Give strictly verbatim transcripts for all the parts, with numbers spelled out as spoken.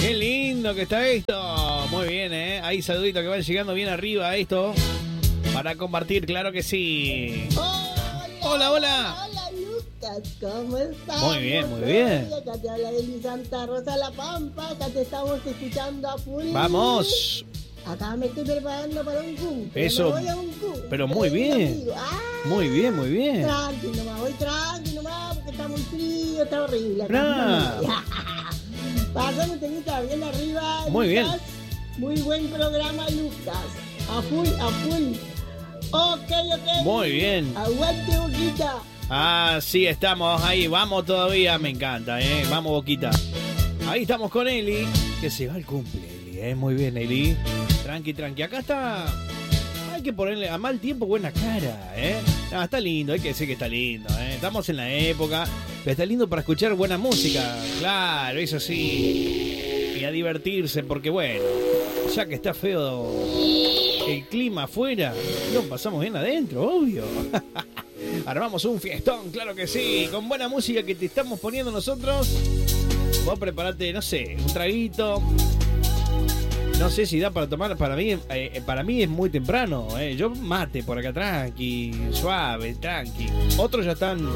Qué lindo que está esto. Muy bien, ¿eh? Ahí saluditos que van llegando bien arriba a esto. Para compartir, claro que sí. Hola, hola. Hola, hola Lucas, ¿cómo estás? Muy bien, muy bien. Acá te habla de Santa Rosa La Pampa, acá te estamos escuchando a full. Vamos. Acá me estoy preparando para un cumple. Eso, me voy a un cumple. pero muy bien. Ah, Muy bien, muy bien. Tranqui nomás, voy tranqui nomás porque está muy frío, está horrible. Nah. Pasame tenita bien arriba. Muy bien. Lucas. Muy buen programa, Lucas. A full, a full. Ok, ok. Muy bien. Aguante, Boquita. Ah, sí, estamos ahí. Vamos todavía. Me encanta, ¿eh? Vamos, Boquita. Ahí estamos con Eli. Que se va al cumple, Eli, ¿eh? Muy bien, Eli. Tranqui, tranqui. Acá está... Hay que ponerle a mal tiempo buena cara, ¿eh? Ah, está lindo, hay que decir que está lindo, ¿eh? Estamos en la época, pero está lindo para escuchar buena música. Claro, eso sí. Y a divertirse, porque bueno, ya que está feo el clima afuera, lo pasamos bien adentro, obvio. Armamos un fiestón, claro que sí, con buena música que te estamos poniendo nosotros. Vos preparate, no sé, un traguito. No sé si da para tomar, para mí eh, para mí es muy temprano, eh. Yo mate por acá tranqui, suave, tranqui. Otros ya están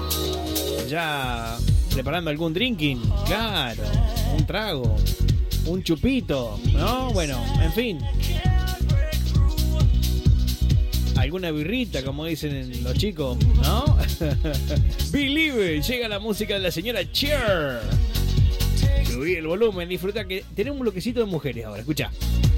ya preparando algún drinking, claro, un trago, un chupito, ¿no? Bueno, en fin. Alguna birrita, como dicen los chicos, ¿no? Believe, llega la música de la señora Cher. Subí el volumen, disfruta que tenemos un bloquecito de mujeres ahora, escucha.